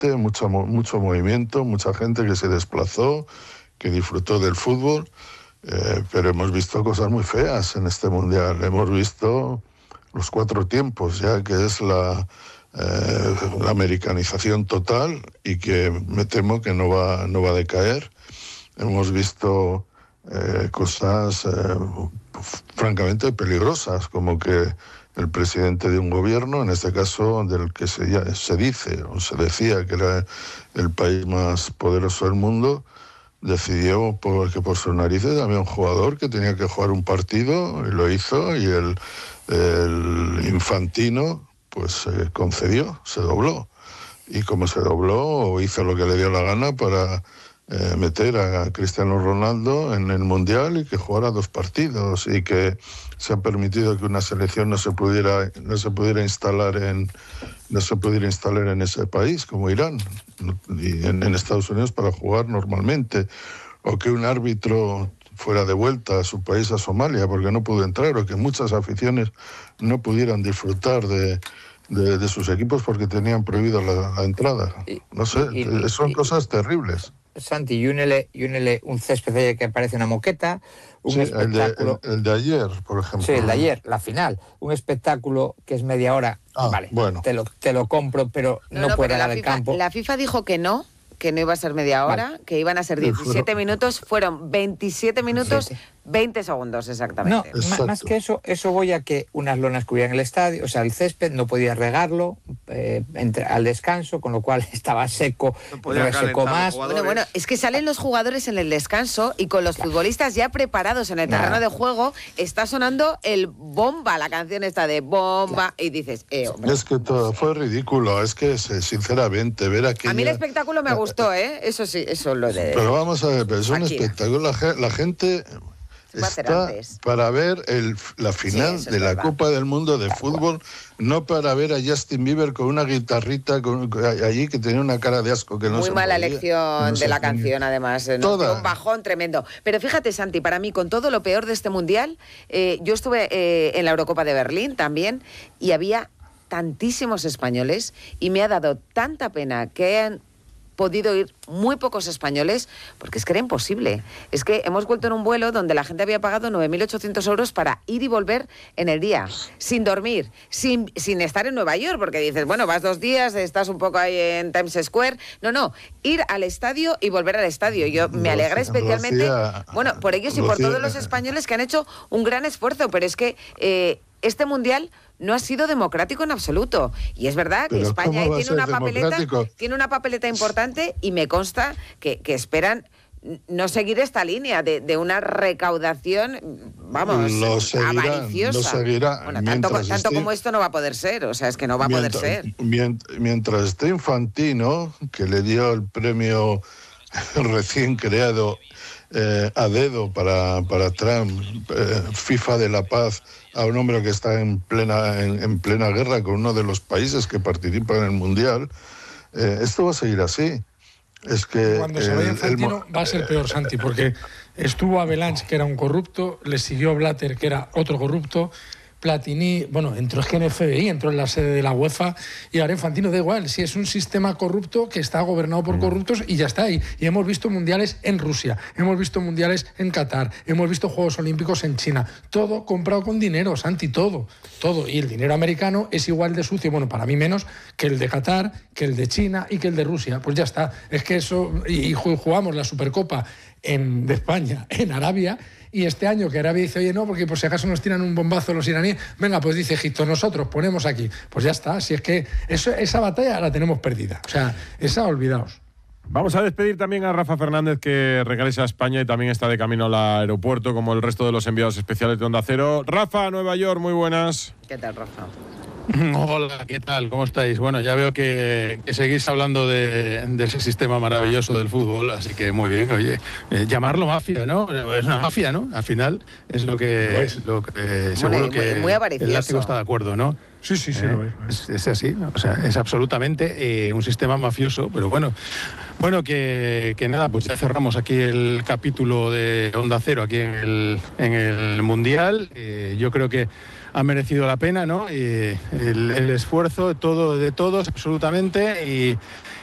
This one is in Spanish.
mucho movimiento, mucha gente que se desplazó, que disfrutó del fútbol, pero hemos visto cosas muy feas en este Mundial. Hemos visto los 4 tiempos, ya que es la americanización total y que me temo que no va a decaer. Hemos visto cosas francamente peligrosas, como que el presidente de un gobierno, en este caso del que se dice o se decía que era el país más poderoso del mundo, decidió que por sus narices había un jugador que tenía que jugar un partido y lo hizo, y el Infantino pues concedió, se dobló, y como se dobló hizo lo que le dio la gana para meter a Cristiano Ronaldo en el Mundial y que jugara 2 partidos, y que se ha permitido que una selección no se pudiera instalar en ese país, como Irán, y en Estados Unidos, para jugar normalmente, o que un árbitro fuera de vuelta a su país, a Somalia, porque no pudo entrar, o que muchas aficiones no pudieran disfrutar de sus equipos porque tenían prohibido la entrada. No sé, son cosas terribles. Santi, y únele un césped que parece una moqueta, espectáculo. El de ayer, por ejemplo. Sí, el de ayer, la final. Un espectáculo que es media hora. Vale, bueno. Te lo compro, pero no puede dar el campo. La FIFA dijo que no iba a ser media hora, vale, que iban a ser 17 minutos, fueron 27 minutos, 20 segundos exactamente. No, más que eso voy a que unas lonas cubrían el estadio, o sea, el césped no podía regarlo al descanso, con lo cual estaba seco, resecó más. Bueno, es que salen los jugadores en el descanso y con los futbolistas ya preparados en el terreno de juego, está sonando el bomba, la canción esta de bomba, y dices, hombre. Es que todo fue ridículo, es que sinceramente ver aquello... A mí el espectáculo me gustó, eso sí, eso lo de... Pero vamos a ver, es un espectáculo, la gente... está para ver la final de la Copa del Mundo de fútbol, no para ver a Justin Bieber con una guitarrita allí que tenía una cara de asco que no se Muy mala podía, elección de la canción, además. Un bajón tremendo. Pero fíjate, Santi, para mí, con todo lo peor de este Mundial, yo estuve en la Eurocopa de Berlín también, y había tantísimos españoles, y me ha dado tanta pena que hayan podido ir muy pocos españoles, porque es que era imposible. Es que hemos vuelto en un vuelo donde la gente había pagado 9.800 euros para ir y volver en el día, sin dormir, sin estar en Nueva York, porque dices, bueno, vas 2 días, estás un poco ahí en Times Square. No, ir al estadio y volver al estadio. Yo me alegré especialmente, por ellos y por todos los españoles que han hecho un gran esfuerzo, pero es que este Mundial no ha sido democrático en absoluto. Y es verdad que España tiene una papeleta importante, y me consta que esperan no seguir esta línea de una recaudación, avariciosa. Lo seguirá. Bueno, tanto como esto no va a poder ser, o sea, es que no va a poder ser. Mientras esté Infantino, que le dio el premio recién creado a dedo para Trump, FIFA de la Paz, a un hombre que está en plena guerra con uno de los países que participan en el Mundial, esto va a seguir así. Es que cuando se vaya Infantino va a ser peor, Santi, porque estuvo Avalanche, que era un corrupto, le siguió Blatter, que era otro corrupto, Platini, entró en el FBI, entró en la sede de la UEFA, y ahora Infantino da igual, si es un sistema corrupto que está gobernado por corruptos, y ya está ahí. Y hemos visto mundiales en Rusia, hemos visto mundiales en Qatar, hemos visto Juegos Olímpicos en China, todo comprado con dinero, Santi, todo. Y el dinero americano es igual de sucio, para mí menos, que el de Qatar, que el de China y que el de Rusia. Pues ya está, es que eso, y jugamos la Supercopa de España en Arabia. Y este año que Arabia dice, oye, no, porque por si acaso nos tiran un bombazo los iraníes, venga, pues dice Egipto, nosotros ponemos aquí. Pues ya está, si es que esa batalla la tenemos perdida. O sea, esa olvidaos. Vamos a despedir también a Rafa Fernández, que regresa a España y también está de camino al aeropuerto, como el resto de los enviados especiales de Onda Cero. Rafa, Nueva York, muy buenas. ¿Qué tal, Rafa? Hola, ¿qué tal? ¿Cómo estáis? Bueno, ya veo que seguís hablando de ese sistema maravilloso del fútbol, así que muy bien. Oye, llamarlo mafia, ¿no? Es una mafia, ¿no? Al final es lo que seguro que muy el látigo está de acuerdo, ¿no? Sí, es así, ¿no? O sea, es absolutamente un sistema mafioso, pero bueno, que nada, pues ya cerramos aquí el capítulo de Onda Cero aquí en el Mundial. Yo creo que ha merecido la pena, ¿no? El esfuerzo de todos absolutamente,